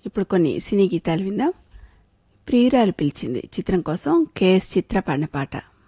ఇప్పుడు కొన్ని సినీ గీతాలు విందాం. ప్రియురాలు పిలిచింది చిత్రం కోసం కెఎస్ చిత్ర పాడిన పాట.